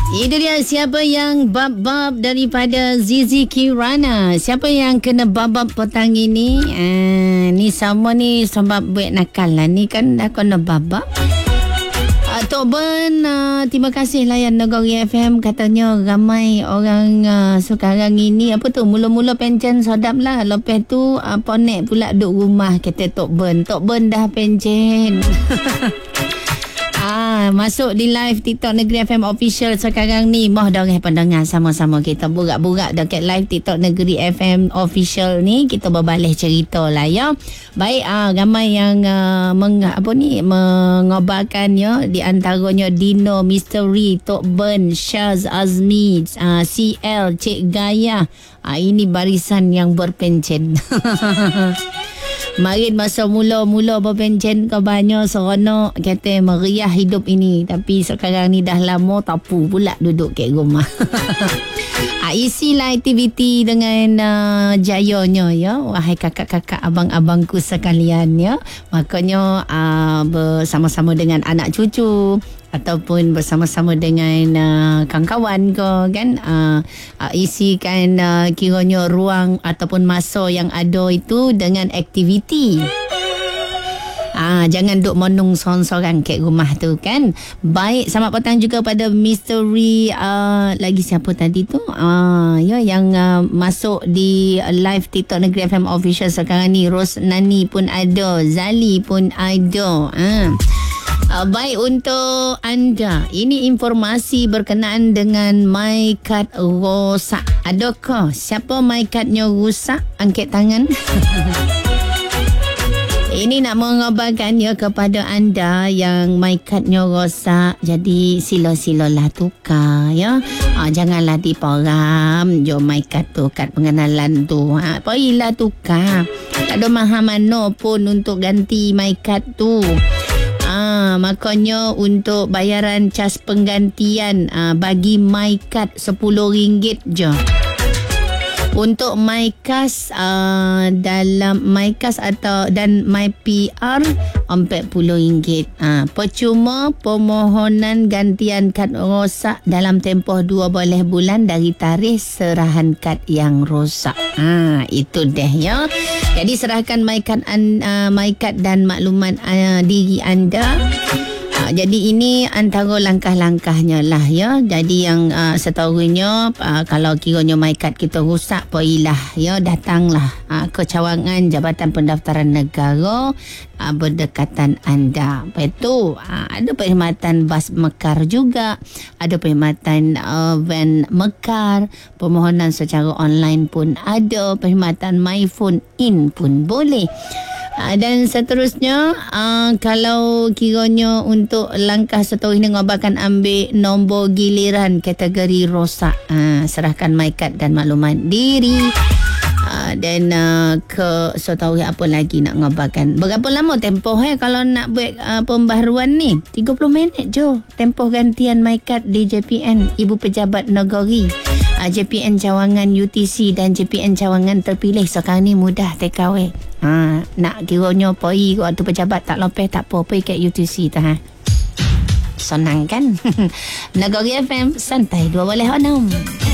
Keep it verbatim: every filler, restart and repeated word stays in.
Itu dia, siapa yang bab-bab daripada Zizi Kirana. Siapa yang kena bab-bab petang ini? Ah, ni sama ni sebab buat nakal lah. Ni kan dah kena bab-bab. Uh, Tok Ben, uh, terima kasih layan Negeri F M. Katanya ramai orang uh, sekarang ini apa tu, mula-mula pencen sedap lah. Lepas tu uh, ponek pula duduk rumah, kata Tok Ben. Tok Ben dah pencen. Ah, masuk di live TikTok Negeri F M Official sekarang ni. Moh dorang pendengar sama-sama kita burak-burak dekat live TikTok Negeri F M Official ni. Kita berbalih cerita lah ya. Baik, ah, ramai yang uh, meng, apa ni mengobarkan ya. Di antaranya Dino, Misteri, Tok Ben, Syaz Azmi, uh, C L, Cik Gaya. Ah, ini barisan yang berpencen. Marin masa mula-mula berpencen ke banyak seronok, kata meriah hidup ini. Tapi sekarang ni dah lama tapu pula duduk kat rumah. ah, isilah aktiviti dengan uh, jayanya ya. Wahai kakak-kakak, abang-abangku sekalian ya. Makanya uh, bersama-sama dengan anak cucu ataupun bersama-sama dengan uh, kawan-kawan ke kan, uh, uh, isikan uh, kiranya ruang ataupun masa yang ada itu dengan aktiviti. Ah, jangan duk monong sorang-sorang kat rumah tu kan. Baik, selamat petang juga pada Misteri, uh, lagi siapa tadi tu? Ah, ya, yang uh, masuk di live TikTok Negeri F M Official sekarang ni. Rosnani pun ada, Zali pun ada. Ah. Uh, baik, untuk anda, ini informasi berkenaan dengan MyCard rosak. Adakah siapa MyCardnya rosak? Angkat tangan. Ini nak mengabarkan ya kepada anda yang MyCardnya rosak. Jadi sila-silalah tukar ya. Ha, janganlah diperam jo MyCard tu, kad pengenalan tu. Ha, pergilah tukar. Tak ada mahal mana pun untuk ganti MyCard tu. Ah, makanya untuk bayaran cas penggantian ah, bagi MyCard sepuluh ringgit je. Untuk MyCas uh, dalam MyCas atau dan MyPR empat puluh ringgit. Uh, percuma permohonan gantian kad rosak dalam tempoh dua belas bulan dari tarikh serahan kad yang rosak. Ha, itu deh ya. Jadi serahkan MyCard uh, MyCard dan maklumat uh, diri anda. Jadi ini antara langkah-langkahnya lah ya. Jadi yang uh, setahunya uh, kalau kiranya MyCard kita rosak, pergilah ya, datanglah uh, ke cawangan Jabatan Pendaftaran Negara uh, berdekatan anda. Lepas tu uh, ada perkhidmatan bas mekar juga, ada perkhidmatan uh, van mekar, permohonan secara online pun ada, perkhidmatan MyPhone in pun boleh. Uh, dan seterusnya uh, kalau kiranya untuk langkah seterusnya ngabarkan ambil nombor giliran kategori rosak, uh, serahkan MyCard dan maklumat diri. Uh, dan uh, ke setahu apa lagi nak ngabarkan. Berapa lama tempoh eh kalau nak buat uh, pembaharuan ni? tiga puluh minit je tempoh gantian MyCard di J P N Ibu Pejabat Negeri. Uh, J P N Cawangan U T C dan J P N Cawangan terpilih sekarang ni mudah take away. Ha, nak kiranya pergi waktu pejabat tak lopeh tak apa, pergi kat U T C tu ha. Senang kan? Negeri F M santai dua boleh enam.